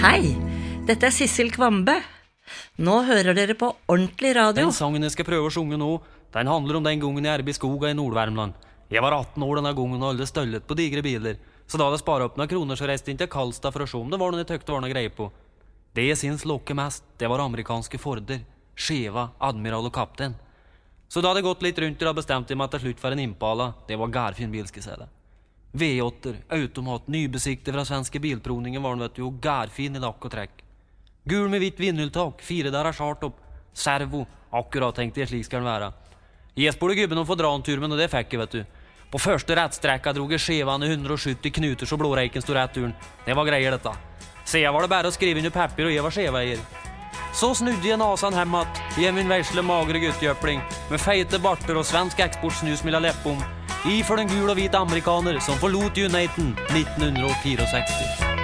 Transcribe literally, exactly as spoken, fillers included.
Hei, dette er Sissel Kvambe. Nå hører dere på ordentlig radio. Den sangen jeg skal prøve å sjunge nå, den handler om den gangen jeg er i skoga i Nordvärmland. Jeg var atten år denne gangen og aldri støllet på digre biler. Så da hadde jeg sparet opp noen kroner, så reiste jeg inn til Karlstad for å se om det var noe jeg tøkte var noe greie på. Det jeg syns lokke mest, det var amerikanske Forder, Cheva, Admiral og Kapten. Så da hadde jeg gått litt rundt og bestemte meg til slutt for en Impala. Det var gærfin bil, skal jeg si det. V åtte, automat, nybesiktet fra svenske bilprovningen var den, vet du, og gærfin i lakk og trekk. Gul med hvitt vindhjultak, fire der er skjart opp. Servo, akkurat tenkte jeg slik skal den være. Jeg spurte gubben om å få dra en tur, men det fikk jeg, vet du. På første rettstrekka drog jeg Chevan i hundre og sytti knuter så blåreiken stod rett turen. Det var greier dette. Se, jeg var det bare å skrive inn i papir, og jeg var Cheva-eier. Så snudde jeg nasan hemmat, i min versle magre guttjøpling, med feite barter og svensk eksportsnus med leppom, i for den gul og hvit amerikaner som forlot Uniten nitten sekstifire.